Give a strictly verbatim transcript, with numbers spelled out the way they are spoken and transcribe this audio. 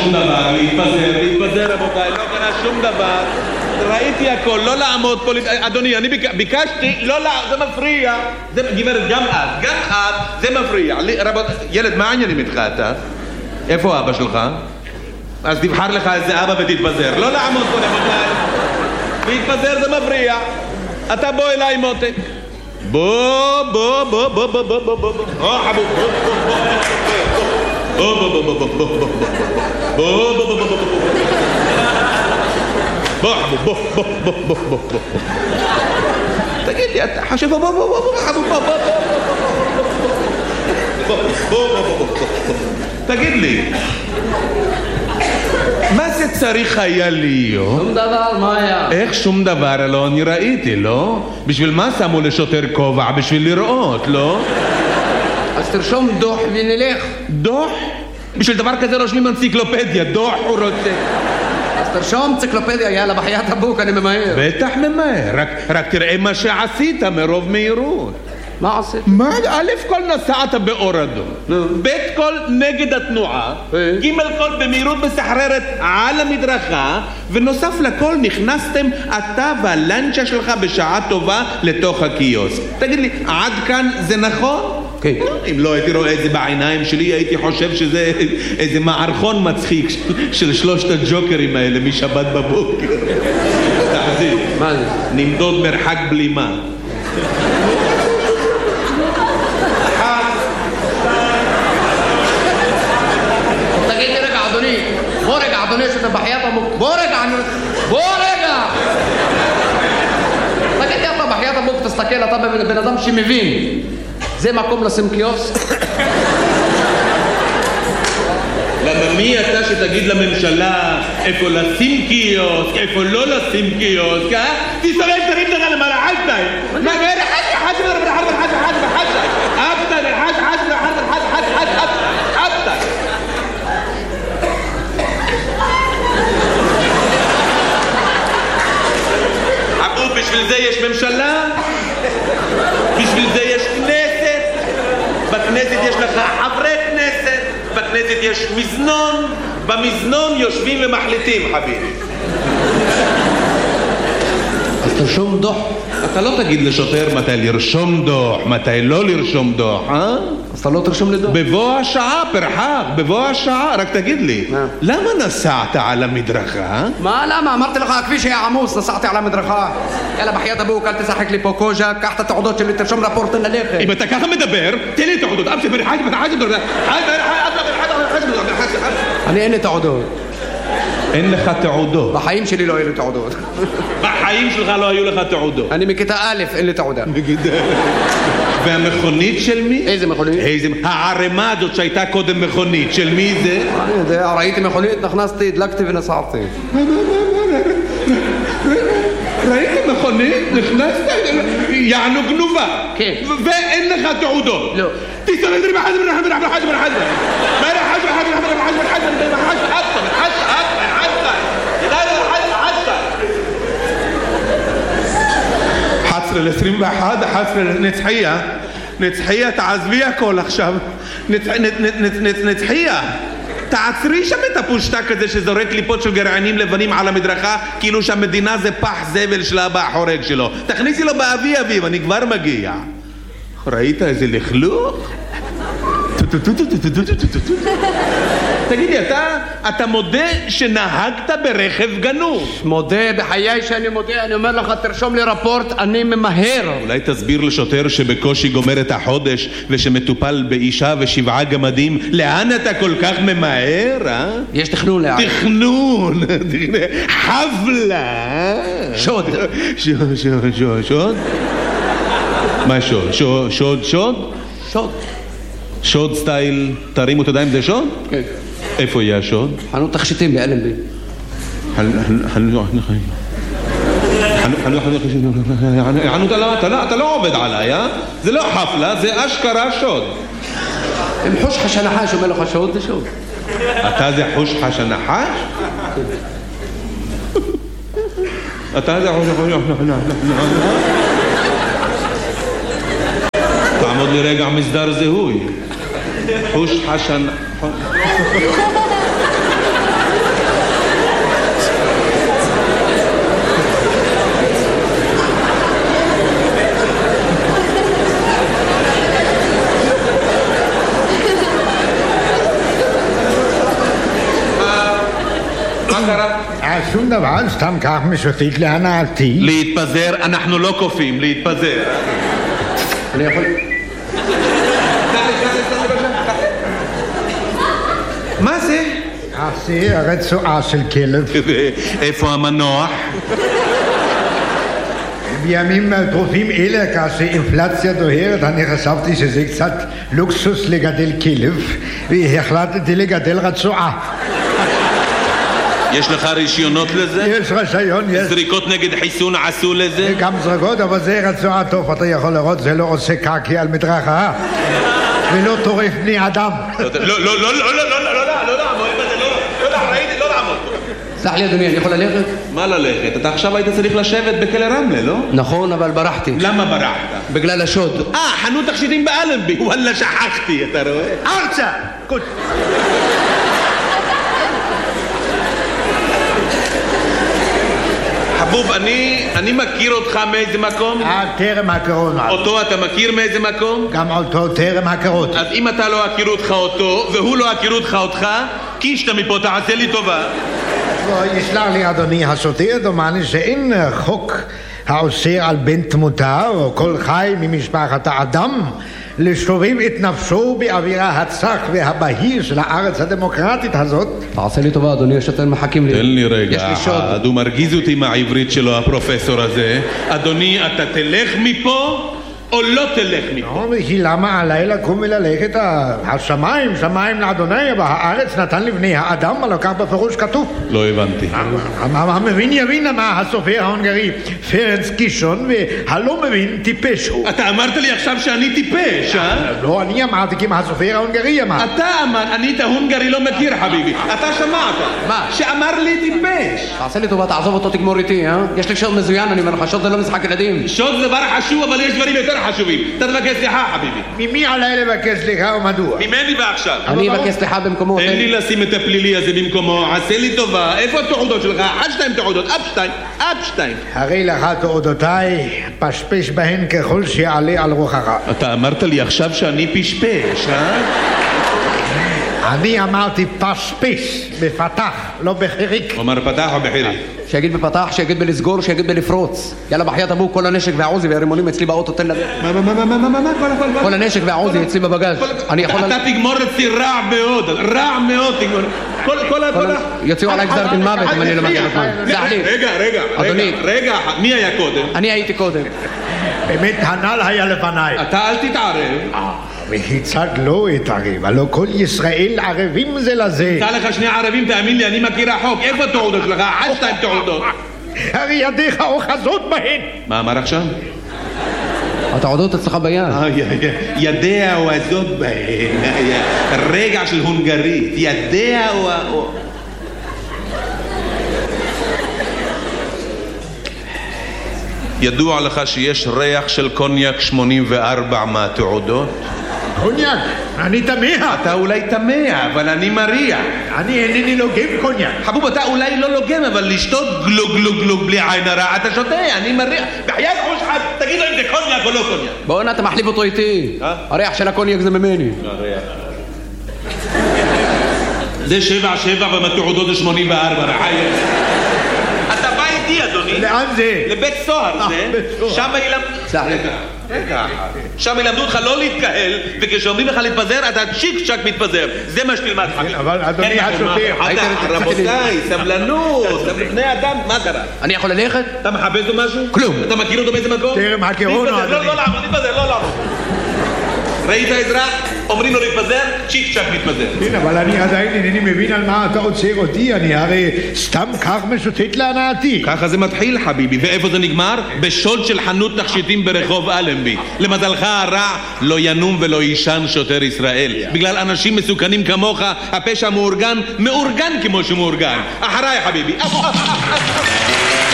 שום דבר, להתפזר, להתפזר רבותיי, לא קרה שום דבר. ראיתי הכל, לא לעמוד פה, אדוני, אני ביקשתי, לא לעמוד, זה מפריע. גברת, גם את, גם את, זה מפריע. ילד, מה העניינים איתך אתה? איפה אבא שלך? אז תבחר לך איזה אבא ותתפזר. לא לעמוד פה רבותיי. להתפזר זה מפריע. אתה בוא אליי מותק. בוא, בוא, בוא, בוא, בוא, בוא, בוא, בוא, בוא, בוא, חבוב, בוא, בוא, בוא, בוא, בוא, בוא, בוא, בוא, בוא, בוא, בוא, בוא, בוא, חבוב, בוא, בוא, בוא, בוא, בוא, בוא. תגיד לי, אתה חשב, בוא, בוא, בוא, בוא, חבוב, בוא, בוא, בוא, בוא, בוא, בוא, בוא. תגיד לי, מה זה צריך היה להיות? שום דבר, מה היה? איך שום דבר? לא, אני ראיתי, לא? בשביל מה שמו לשוטר כובע? בשביל לראות, לא? אז תרשום דוח ונלך. דוח? בשביל דבר כזה רושמים אנציקלופדיה, דוח הוא רוצה. אז תרשום אנציקלופדיה, יאללה, בחיית הבוק, אני ממהר. בטח ממהר, רק, רק תראה מה שעשית מרוב מהירות. מה עשית? מה? א' כל נסעת באור אדום, ב' כל נגד התנועה, ג' כל במהירות מסחררת על המדרכה, ונוסף לכל נכנסתם אתה והלנצ'ה שלך בשעה טובה לתוך הקיוסק. תגיד לי, עד כאן זה נכון? כן. אם לא הייתי רואה את זה בעיניים שלי הייתי חושב שזה איזה מערכון מצחיק של שלושת הג'וקרים האלה משבת בבוקר. תחזיק. מה זה? נמדוד מרחק בלימה. בוא רגע, אדוני, שאתה בחיית המוק. בוא רגע, אני... בוא רגע! תגיד לי, אתה בחיית המוק, תסתכל, אתה בן אדם שמבין. זה מקום לשים קיוסק? למה מי אתה שתגיד לממשלה איפה לשים קיוסק, איפה לא לשים קיוסק, אה? תסתכל, תרים לך למעלה, חסטי! מה גאיר? חסטי, חסטי, חסטי, חסטי, חסטי, חסטי, חסטי, חסטי, חסטי, חסטי, חסטי. בשביל זה יש ממשלה, בשביל זה יש כנסת, בכנסת יש לך חברי כנסת, בכנסת יש מזנון, במזנון יושבים ומחליטים, חביבי. אז תרשום דוח. אתה לא תגיד לשוטר מתי לרשום דוח, מתי לא לרשום דוח, אה? אז אתה לא תרשום לי דוח. בבוא השעה, פרחק, בבוא השעה, רק תגיד לי, למה נסעת על המדרכה? מה, למה? אמרתי לך, הכביש היה עמוס, נסעתי על המדרכה. יאללה, בחיית הבוק, אל תשחק לי פה קוז'ה, קח את התעודות שלי, תרשום רפורט ללכת. אם אתה ככה מדבר, תן לי את התעודות, אבסי ברחק, אני אין לי תעודות. אין לך תעודות. בחיים שלי לא היו לי תעודות. בחיים שלך לא היו לך תעודות. אני מכיתה א', אין לי תעודה. והמכונית של מי? איזה מכונית? איזה... הערימה הזאת שהייתה קודם מכונית, של מי זה? אני יודע, ראיתי מכונית, נכנסתי, הדלקתי ונסעתי. ראיתי מכונית, נכנסת, יענו גנובה. כן. ואין לך תעודות. לא. תסתכל, תראה, בחזר, בחזר, בחזר, בחזר, בחזר. מה בחזר, בחזר, בחזר, בחזר, בחזר, בחזר, בחזר, עשרה ל-עשרים ואחת, אחת עשרה נצחיה, נצחיה, תעזבי הכל עכשיו, נצחיה, תעצרי שם את הפושטק הזה שזורק ליפות של גרעינים לבנים על המדרכה כאילו שהמדינה זה פח זבל של אבא החורג שלו. תכניסי לו באבי אביב, אני כבר מגיע. ראית איזה לכלוך? תגידי, אתה, אתה מודה שנהגת ברכב גנוב? מודה, בחיי שאני מודה, אני אומר לך, תרשום לי רפורט, אני ממהר. אולי תסביר לשוטר שבקושי גומר את החודש ושמטופל באישה ושבעה גמדים, לאן אתה כל כך ממהר, אה? יש תכנון לאן. תכנון, חבלה. שוד. שוד, שוד, שוד, שוד? מה שוד? שוד, שוד, שוד? שוד. שוד סטייל, תרימו את הידיים, זה שוד? כן. איפה יהיה השוד? חנות תכשיטים באלנבי. אתה לא עובד עליי, אה? זה לא חפלה, זה אשכרה שוד. אם חוש חש הנחש אומר לך שוד, זה שוד. אתה זה חוש חש הנחש? אתה זה חוש חש הנחש? תעמוד לי רגע מסדר זיהוי. חוש חשן... מה קרה? שום דבר, סתם כך משוטט להנאתי. להתפזר, אנחנו לא קופים, להתפזר. אני יכול... מה זה? זה הרצועה של כלב. איפה המנוח? בימים טרופים אלה, כאשר אינפלציה דוהרת, אני חשבתי שזה קצת לוקסוס לגדל כלב, והחלטתי לגדל רצועה. יש לך רישיונות לזה? יש רישיון, יש. זריקות נגד חיסון עשו לזה? גם זריקות, אבל זה רצועה טוב, אתה יכול לראות, זה לא עושה קקי על מדרכה, ולא טורף בני אדם. לא, לא, לא, לא, לא, לא, לא, לא, לא לעמוד, לא לעמוד, ראיתי, לא לעמוד. סלח לי אדוני, אני יכול ללכת? מה ללכת? אתה עכשיו היית צריך לשבת בכלא רמלה, לא? נכון, אבל ברחתי. למה ברחת? בגלל השוד. אה, חנות תכשיטים באלנבי, וואלה שכחתי, אתה רואה? ארצה! קוט. חבוב, אני, אני מכיר אותך מאיזה מקום? אה, טרם הכרות. אותו אתה מכיר מאיזה מקום? גם אותו טרם הכרות. אז אם אתה לא הכירו אותך אותו, והוא לא הכירו אותך אותך, קישת מפה, תעשה לי טובה. יסלח לי אדוני השוטר, דומני שאין חוק האוסר על בן תמותה או כל חי ממשפחת האדם לשובב את נפשו באווירה הצח והבהיר של הארץ הדמוקרטית הזאת. תעשה לי טובה אדוני, השוטר מחכים לי. תן לי רגע, יש לי שוד. הוא מרגיז אותי מהעברית שלו הפרופסור הזה. אדוני, אתה תלך מפה או לא תלך מפה? לא, וכי למה עליי לקום וללכת? השמיים, שמיים לאדוני, אבל הארץ נתן לבני האדם, הלא כך בפירוש כתוב. לא הבנתי. המבין יבין מה הסופר ההונגרי פרנץ קישון, והלא מבין טיפש הוא. אתה אמרת לי עכשיו שאני טיפש, אה? לא, אני אמרתי כי מה הסופר ההונגרי אמר. אתה אמר, אני את ההונגרי לא מכיר חביבי. אתה שמעת. מה? שאמר לי טיפש. תעשה לי טובה, תעזוב אותו, תגמור איתי, אה? יש לי שוד מזוין, אני אומר לך, שוד זה לא משחק ילדים. שוד זה דבר חשוב, אבל יש דברים יותר חשובים. אתה תבקש סליחה, חביבי. ממי עליי לבקש סליחה ומדוע? ממני ועכשיו. אני אבקש סליחה במקומו. תן לי לשים את הפלילי הזה במקומו, עשה לי טובה. איפה התעודות שלך? עד שתיים תעודות, עד שתיים, עד שתיים. הרי לך תעודותיי, פשפש בהן ככל שיעלה על רוחך. אתה אמרת לי עכשיו שאני פשפש, אה? אני אמרתי פשפש, בפתח, לא בחיריק. הוא אמר פתח או בחיריק? שיגיד בפתח, שיגיד בלסגור, שיגיד בלפרוץ. יאללה בחייאת אבו, כל הנשק והעוזי והרימונים אצלי באוטו, תן לזה. מה, מה, מה, מה, מה, מה, מה, כל הכל? כל הנשק והעוזי אצלי בבגז. אני יכול... אתה תגמור אצלי רע מאוד, רע מאוד תגמור. כל, כל, כל... יוציאו עליי גזר דין מוות אם אני לא מגיע לזמן. סלח לי. רגע, רגע, אדוני. רגע, מי היה קודם? אני הייתי קודם. באמת הנ"ל היה לפניי. אתה אל תתערב. והצד לא התערב, הלא כל ישראל ערבים זה לזה. יצא לך שני ערבים, תאמין לי, אני מכיר החוק. איפה התעודות שלך? עד שתיים תעודות. הרי ידיך אוחזות בהן. מה אמר עכשיו? התעודות אצלך ביד. ידיה אוחזות בהן. רגע של הונגרית. ידיה או... ידוע לך שיש ריח של קוניאק שמונים וארבע מהתעודות? קוניאק? אני תמה. אתה אולי תמה, אבל אני מריח. אני אינני לוגם קוניאק. חבוב, אתה אולי לא לוגם, אבל לשתות גלוג גלוג גלוג בלי עין הרע, אתה שותה, אני מריח. בחיית ראש אחד, תגיד לו אם זה קוניאק או לא קוניאק. בוא נע, אתה מחליף אותו איתי. הריח של הקוניאק זה ממני. זה שבע שבע ומתעודות זה שמונים וארבע, רחי. אתה בא איתי, אדוני. לאן זה? לבית סוהר זה. שם ילמדו... סלח לי. רגע. שם ילמדו אותך לא להתקהל, וכשאומרים לך להתפזר, אתה צ'יק צ'ק מתפזר. זה מה שתלמד חביב. אבל אדוני השוטר... רבותיי, סבלנות, בני אדם, מה קרה? אני יכול ללכת? אתה מחפש לו משהו? כלום. אתה מכיר אותו באיזה מקום? טרם הכירונו, להתפזר, אדוני. לא, לא לעמוד, להתפזר, לא לעמוד. ראית אזרח? אומרים לו להתפזר, צ'יק צ'ק מתפזר. כן, אבל אני עדיין אינני מבין על מה אתה עוצר אותי, אני הרי סתם כך משוטט להנאתי. ככה זה מתחיל חביבי, ואיפה זה נגמר? בשוד של חנות תכשיטים ברחוב אלנבי. למזלך הרע לא ינום ולא יישן שוטר ישראל. בגלל אנשים מסוכנים כמוך, הפשע מאורגן, מאורגן כמו שמאורגן. אחריי חביבי.